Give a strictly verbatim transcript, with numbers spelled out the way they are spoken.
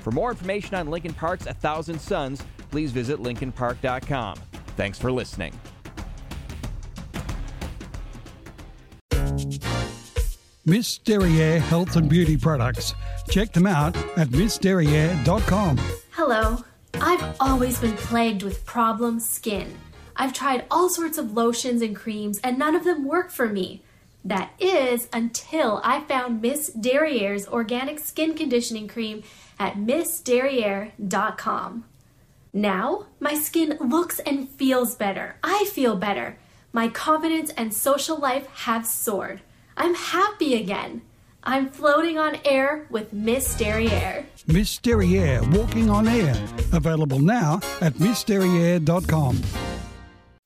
For more information on Lincoln Park's A Thousand Suns, please visit lincoln park dot com. Thanks for listening. Miss Derriere Health and Beauty Products. Check them out at miss derriere dot com. Hello. I've always been plagued with problem skin. I've tried all sorts of lotions and creams, and none of them work for me. That is until I found Miss Derriere's Organic Skin Conditioning Cream at miss derriere dot com. Now, my skin looks and feels better. I feel better. My confidence and social life have soared. I'm happy again. I'm floating on air with Miss Derriere. Miss Derriere Walking on Air. Available now at miss derriere dot com.